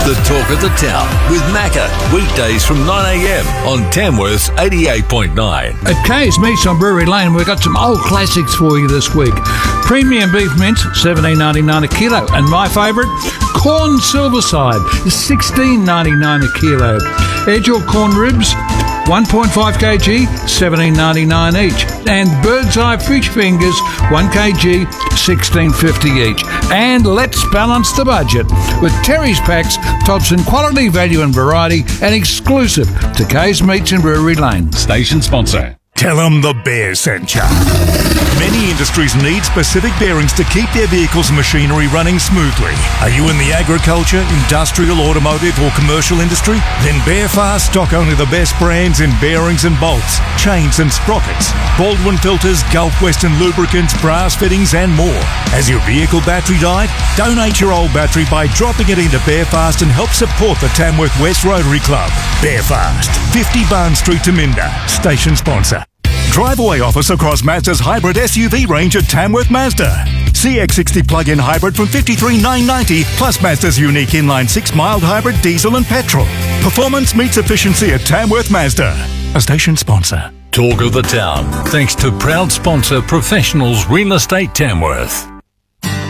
The Talk of the Town with Macca, weekdays from 9am on Tamworth's 88.9. At Kay's Meats on Brewery Lane, we've got some old classics for you this week. Premium beef mince, $17.99 a kilo. And my favourite, corn silverside, $16.99 a kilo. Edge or corn ribs, 1.5 kg, $17.99 each. And bird's eye fish fingers, 1 kg, $16.50 each. And let's balance the budget with Terry's Packs, tops in quality, value and variety, and exclusive to Kay's Meats in Brewery Lane. Station sponsor. Tell them the bear sent ya. Many industries need specific bearings to keep their vehicles and machinery running smoothly. Are you in the agriculture, industrial, automotive or commercial industry? Then Bearfast stock only the best brands in bearings and bolts, chains and sprockets, Baldwin filters, Gulf Western lubricants, brass fittings and more. Has your vehicle battery died? Donate your old battery by dropping it into Bearfast and help support the Tamworth West Rotary Club. Bearfast, 50 Barn Street to Minda. Station sponsor. Drive-away offers across Mazda's hybrid SUV range at Tamworth Mazda. CX-60 plug-in hybrid from $53,990 plus Mazda's unique inline 6 mild hybrid diesel and petrol. Performance meets efficiency at Tamworth Mazda. A station sponsor. Talk of the Town, thanks to proud sponsor Professionals Real Estate Tamworth.